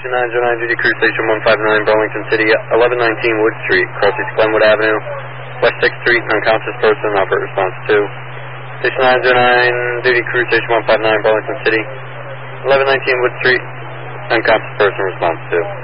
Station 909, duty crew station 159, Burlington City, 1119 Wood Street, cross East Glenwood Avenue, West 6th Street, unconscious person, offer response 2. Station 909, duty crew station 159, Burlington City, 1119 Wood Street, unconscious person, response 2.